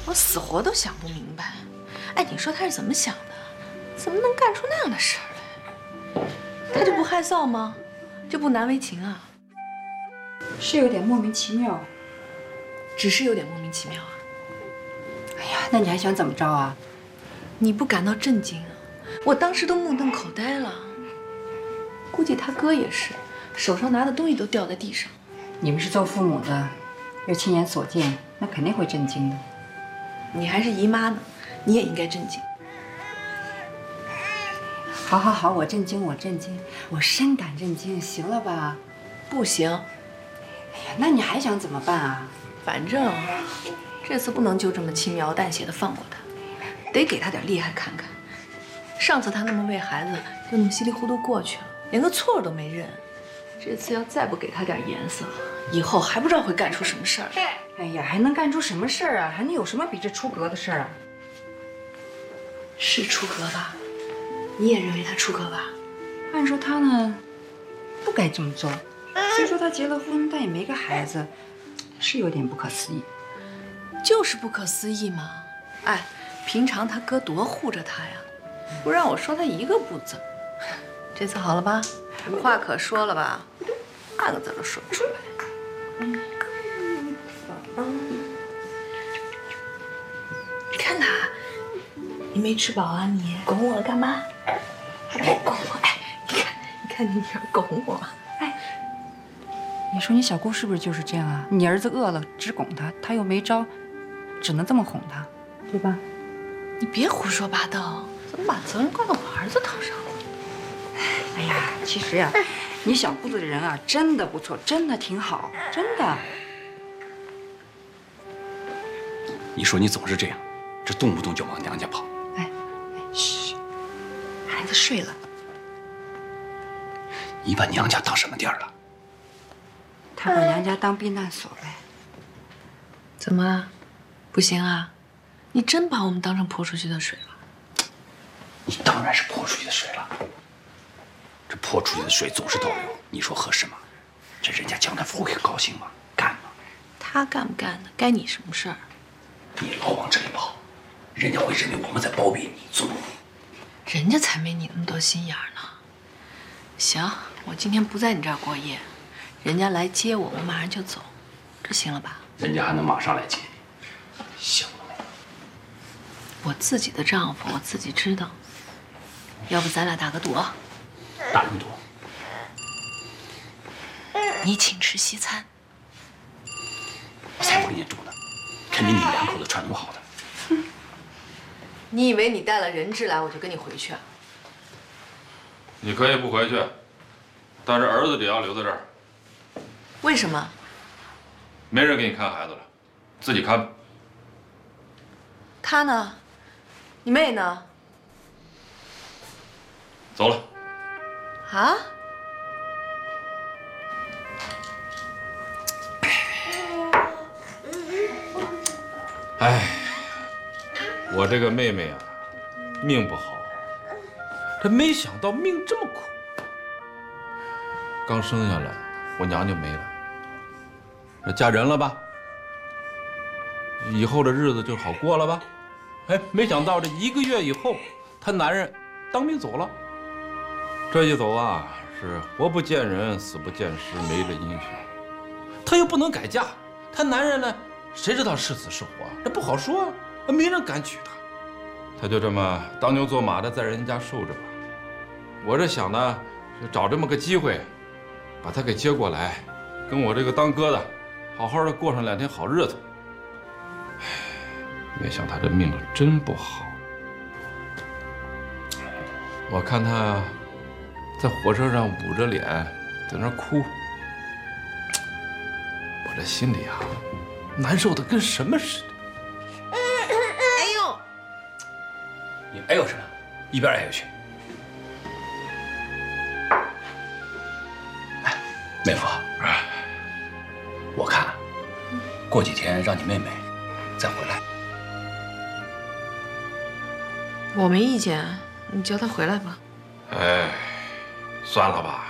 我死活都想不明白。哎，你说他是怎么想的？怎么能干出那样的事儿来？他就不害臊吗？就不难为情啊？ 是有点莫名其妙， 只是有点莫名其妙啊。 哎呀，那你还想怎么着啊？ 你不感到震惊啊？我当时都目瞪口呆了。估计他哥也是，手上拿的东西都掉在地上。 你们是做父母的，又亲眼所见，那肯定会震惊的。 你还是姨妈呢，你也应该震惊。 好好好，我震惊，我震惊，我深感震惊，行了吧？ 不行。 哎呀，那你还想怎么办啊？ 反正这次不能就这么轻描淡写的放过他，得给他点厉害看看。上次他那么为孩子就那么稀里糊涂过去了，连个错都没认。这次要再不给他点颜色，以后还不知道会干出什么事儿。 哎呀，还能干出什么事儿啊？还能有什么比这出格的事儿啊？ 是出格吧？你也认为他出格吧？ 按说他呢，不该这么做。虽说他结了婚，但也没个孩子，是有点不可思议。 就是不可思议嘛！哎，平常他哥多护着他呀，不让我说他一个不字。这次好了吧？无话可说了吧？半个字都说不出来。你看他，你没吃饱啊你？拱我干嘛？还给拱我？哎，你看你女儿拱我。哎， 你说你小姑是不是就是这样啊？你儿子饿了只拱他，他又没招，只能这么哄他，对吧？ 你别胡说八道，怎么把责任怪到我儿子头上了？ 哎呀，其实呀，你小姑子的人啊，真的不错，真的挺好，真的。 你说你总是这样，这动不动就往娘家跑。 哎，嘘，孩子睡了。 你把娘家当什么地儿了？ 他把娘家当避难所呗。 怎么了？不行啊？你真把我们当成泼出去的水了？ 你当然是泼出去的水了。这泼出去的水总是倒流，你说合适吗？这人家江南福会高兴吗？干吗？ 他干不干的，该你什么事儿？ 你老往这里跑，人家会认为我们在包庇你、纵容你。 人家才没你那么多心眼呢。行，我今天不在你这儿过夜，人家来接我，我马上就走，这行了吧？ 人家还能马上来接你，想了没？ 我自己的丈夫，我自己知道。要不咱俩打个赌？ 打什么赌？ 你请吃西餐。 我才不跟你赌呢，肯定你们两口子串通好的。 你以为你带了人质来，我就跟你回去啊？ 你可以不回去，但是儿子得要留在这儿。 为什么？ 没人给你看孩子了，自己看吧。 他呢？你妹呢？ 走了。 啊？ 哎，我这个妹妹啊，命不好，这没想到命这么苦。刚生下来，我娘就没了。这嫁人了吧？以后的日子就好过了吧？哎，没想到这1个月以后，她男人当兵走了。这一走啊，是活不见人，死不见尸，没了音讯。她又不能改嫁，她男人呢，谁知道是死是活？这不好说啊，没人敢娶她。她就这么当牛做马的在人家受着吧。我这想呢，就找这么个机会，把她给接过来，跟我这个当哥的，好好的过上2天好日子。唉，没想她这命真不好。我看她在火车上捂着脸，在那哭，我这心里啊，难受的跟什么似的。 哎呦！ 你哎呦什么？一边哎呦去！哎，妹夫，我看过几天让你妹妹再回来。 我没意见，你叫他回来吧。 哎，算了吧，